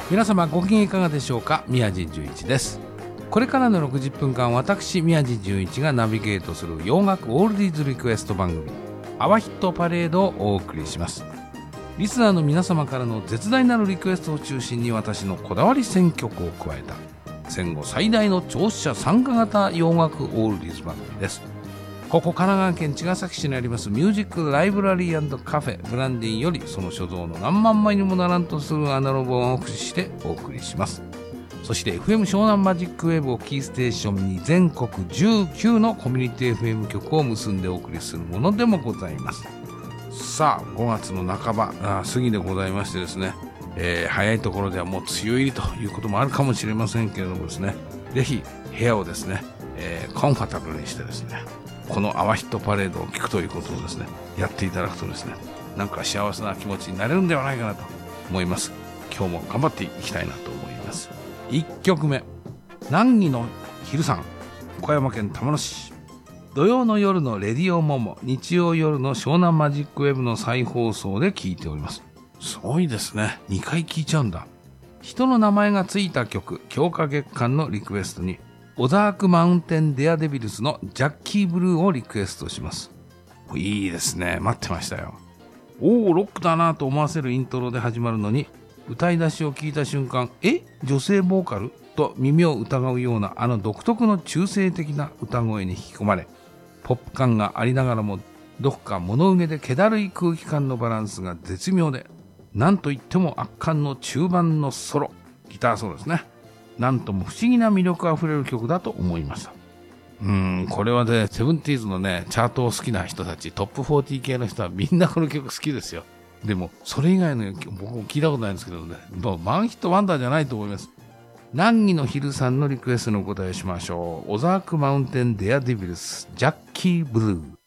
皆様ご機嫌いかがでしょうか。宮地純一です。これからの60分間、私宮地純一がナビゲートする洋楽オールディーズリクエスト番組アワヒットパレードをお送りします。リスナーの皆様からの絶大なるリクエストを中心に、私のこだわり選曲を加えた戦後最大の聴取者参加型洋楽オールディーズ番組です。ここ神奈川県茅ヶ崎市にありますミュージックライブラリー&カフェブランディより、その所蔵の何万枚にもならんとするアナログ音を駆使してお送りします。そして FM 湘南マジックウェーブをキーステーションに全国19のコミュニティ FM 局を結んでお送りするものでもございます。さあ5月の半ば過ぎでございましてですね、早いところではもう梅雨入りということもあるかもしれませんけれどもですね、ぜひ部屋をですね、コンファタブルにしてですね、このアワヒットパレードを聞くということをですね、やっていただくとですね、なんか幸せな気持ちになれるんではないかなと思います。今日も頑張っていきたいなと思います。1曲目、南紀の昼さん、岡山県玉野市。土曜の夜のレディオモモ、日曜夜の湘南マジックウェブの再放送で聴いております。すごいですね、2回聴いちゃうんだ。人の名前がついた曲、強化月間のリクエストにオザークマウンテンデアデビルスのジャッキーブルーをリクエストします。いいですね、待ってましたよ。おー、ロックだなと思わせるイントロで始まるのに、歌い出しを聞いた瞬間、女性ボーカルと耳を疑うようなあの独特の中性的な歌声に引き込まれ、ポップ感がありながらもどこか物憂げで気だるい空気感のバランスが絶妙で、なんといっても圧巻の中盤のソロ、ギターソロですね。なんとも不思議な魅力あふれる曲だと思いました。これはね、セブンティーズのね、チャートを好きな人たち、トップ40系の人はみんなこの曲好きですよ。でも、それ以外の曲、僕も聞いたことないんですけどね、ワンヒットワンダーじゃないと思います。南紀の昼さんのリクエストのお答えしましょう。オザークマウンテンデアデビルス、ジャッキーブルー。